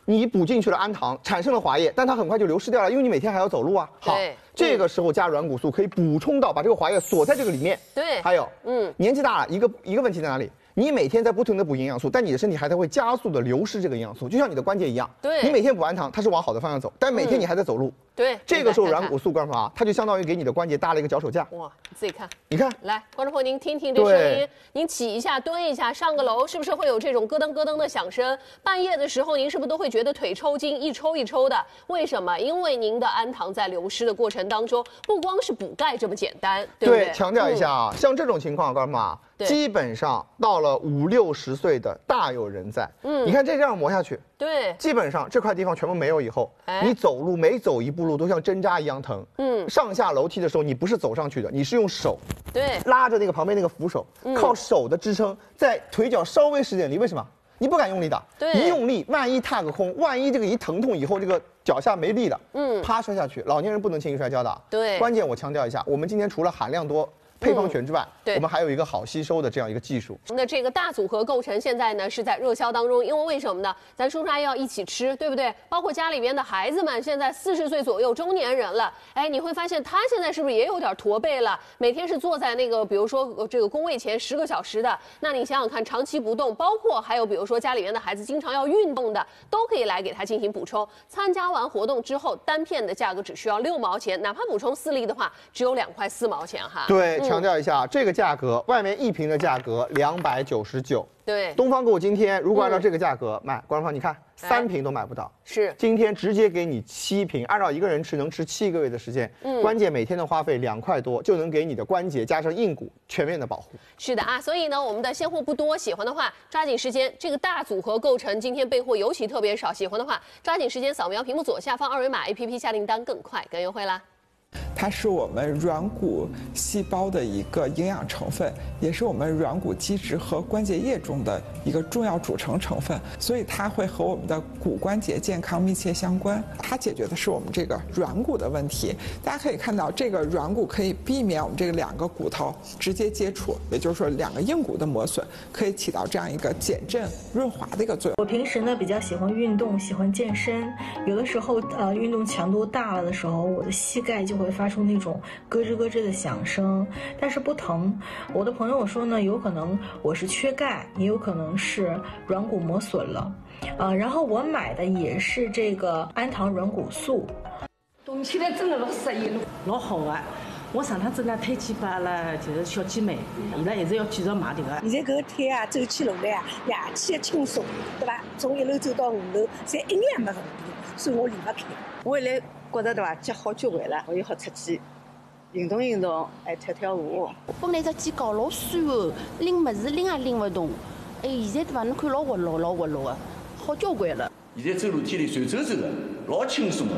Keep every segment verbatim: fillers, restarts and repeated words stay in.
你补进去了氨糖，产生了滑液，但它很快就流失掉了，因为你每天还要走路啊。好，这个时候加软骨素可以补充到，把这个滑液锁在这个里面。 对， 还有，嗯，年纪大了，一个一个问题在哪里？你每天在不停的补营养素，但你的身体还在会加速的流失这个营养素，就像你的关节一样。 对， 你每天补氨糖，它是往好的方向走，但每天你还在走路。 对， 这个时候软骨素干嘛？它就相当于给你的关节搭了一个脚手架。 哇，你自己看， 你看， 来，观众朋友您听听这声音，您起一下、蹲一下、上个楼，是不是会有这种咯噔咯噔的响声？半夜的时候，您是不是都会觉得腿抽筋，一抽一抽的？为什么？因为您的氨糖在流失的过程当中，不光是补钙这么简单，对不对？ 对，强调一下啊，嗯、像这种情况，干嘛？基本上到了五六十岁的大有人在。嗯，你看这样磨下去， 对， 基本上这块地方全部没有以后，哎、你走路每走一步路都像针扎一样疼。嗯，上下楼梯的时候你不是走上去的，你是用手， 对， 拉着那个旁边那个扶手，嗯、靠手的支撑，在腿脚稍微使点力。为什么？你不敢用力的， 对， 一用力，万一踏个空，万一这个一疼痛以后，这个脚下没力了，嗯，啪摔下去。老年人不能轻易摔跤的。 对， 关键我强调一下，我们今天除了含量多。配方全之外， 嗯、 我们还有一个好吸收的这样一个技术。 那这个大组合构成现在呢是在热销当中，因为为什么呢？咱叔叔阿姨要一起吃，对不对？包括家里边的孩子们，现在四十岁左右中年人了，哎，你会发现他现在是不是也有点驼背了？每天是坐在那个，比如说这个工位前十个小时的，那你想想看，长期不动，包括还有比如说家里面的孩子经常要运动的，都可以来给他进行补充。参加完活动之后，单片的价格只需要六毛钱，哪怕补充四粒的话，只有两块四毛钱哈。 对，强调一下、嗯、这个。这个价格，外面一瓶的价格两百九十九。 对， 东方给我今天如果按照这个价格卖，观众朋友你看三瓶都买不到。 是， 今天直接给你七瓶，按照一个人吃能吃七个月的时间。嗯，关键每天的花费两块多就能给你的关节加上硬骨全面的保护。 是的啊，所以呢，我们的现货不多，喜欢的话抓紧时间。这个大组合构成今天备货尤其特别少，喜欢的话抓紧时间扫描屏幕左下方二维码 A P P 下订单更快更优惠啦。 它是我们软骨细胞的一个营养成分，也是我们软骨基质和关节液中的一个重要组成成分，所以它会和我们的骨关节健康密切相关。它解决的是我们这个软骨的问题。大家可以看到，这个软骨可以避免我们这个两个骨头直接接触，也就是说两个硬骨的磨损，可以起到这样一个减震润滑的一个作用。 我平时呢比较喜欢运动，喜欢健身，有的时候呃运动强度大了的时候，我的膝盖就会发出那种咯吱咯吱的响声，但是不疼。我的朋友说呢，有可能我是缺钙，也有可能是软骨磨损了，呃，然后我买的也是这个氨糖软骨素。 动起来真的老适意了，老好啊！我上趟子呢推荐给阿拉就是小姐妹，伊拉一直要继续买这个。 现在搿个腿啊，走起路来啊，夜气也轻松，对吧？从一楼走到五楼，侪一眼也没问题，所以我离不开。 我现在觉得对吧，脚好交关了，我又好出去运动运动，还跳跳舞。 本来只肩高老酸哦，拎物事拎也拎不动，哎，现在对吧？侬看老活络，老活络的，好交关了。 现在走楼梯里随走走的，老轻松的。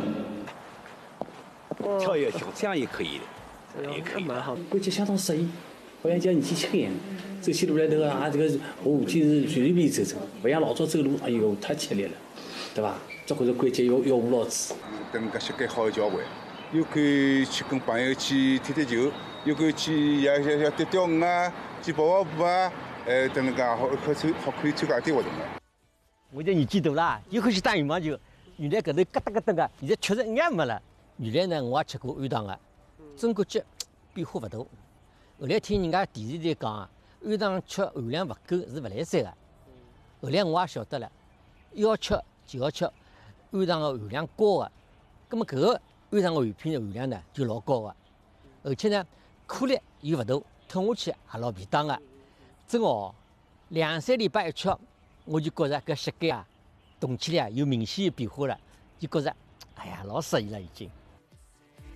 跳一跳，这样也可以的，也可以。 蛮好，关节相当适应，好像叫年纪轻一样。走起路来头啊，这个下楼梯是随随便走走，不像老早走路，哎呦太吃力了，对吧？这会是关节要要五老子。 等搿膝盖好交关，又可以去跟朋友去踢踢球，又可以去也也也钓钓鱼啊，去跑跑步啊，呃，等那个好可参好可以参加一点活动的。 我这年纪大了，又欢喜打羽毛球，原来搿头咯噔咯噔个，现在确实一眼没了。原来呢，我也吃过氨糖个，真感觉变化勿大。后来听人家电视台讲啊，氨糖吃含量勿够是勿来三个。后来我也晓得了，要吃就要吃氨糖个含量高个，葛么搿个氨糖个含片含量呢就老高个，而且呢颗粒又勿大，吞下去也老便当个。真哦，两三礼拜一吃，我就觉着搿膝盖啊动起来有明显的变化了，就觉着哎呀老适意了已经。